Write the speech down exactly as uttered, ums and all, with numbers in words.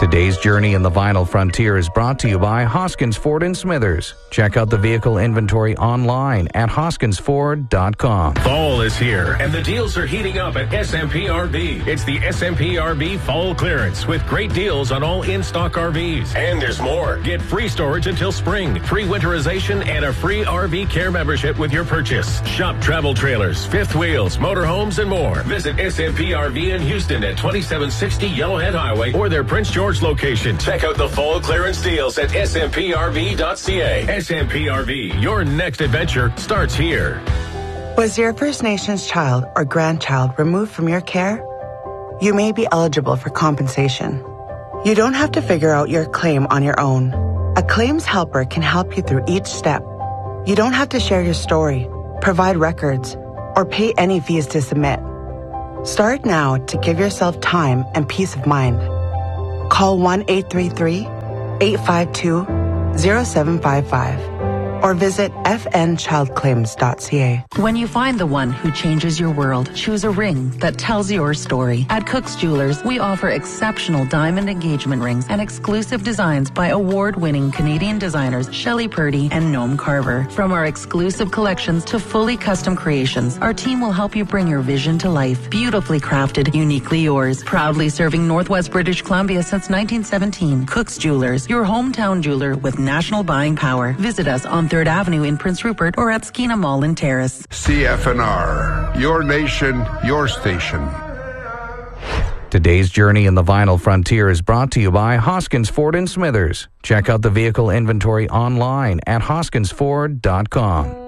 Today's journey in the vinyl frontier is brought to you by Hoskins Ford and Smithers. Check out the vehicle inventory online at hoskins ford dot com. Fall is here, and the deals are heating up at S M P R V. It's the S M P R V Fall Clearance with great deals on all in-stock R Vs. And there's more. Get free storage until spring, free winterization, and a free R V care membership with your purchase. Shop travel trailers, fifth wheels, motorhomes, and more. Visit S M P R V in Houston at twenty-seven sixty Yellowhead Highway or their Prince George location. Check out the fall clearance deals at S M P R V dot C A. S M P R V, your next adventure starts here. Was your First Nations child or grandchild removed from your care? You may be eligible for compensation. You don't have to figure out your claim on your own. A claims helper can help you through each step. You don't have to share your story, provide records, or pay any fees to submit. Start now to give yourself time and peace of mind. Call one eight three three, eight five two, zero seven five five or visit f n child claims dot c a. When you find the one who changes your world, choose a ring that tells your story. At Cook's Jewelers, we offer exceptional diamond engagement rings and exclusive designs by award-winning Canadian designers Shelley Purdy and Noam Carver. From our exclusive collections to fully custom creations, our team will help you bring your vision to life. Beautifully crafted, uniquely yours. Proudly serving Northwest British Columbia since nineteen seventeen. Cook's Jewelers, your hometown jeweler with national buying power. Visit us on third Avenue in Prince Rupert or at Skeena Mall in Terrace. C F N R, your nation, your station. Today's journey in the vinyl frontier is brought to you by Hoskins Ford and Smithers. Check out the vehicle inventory online at hoskins ford dot com.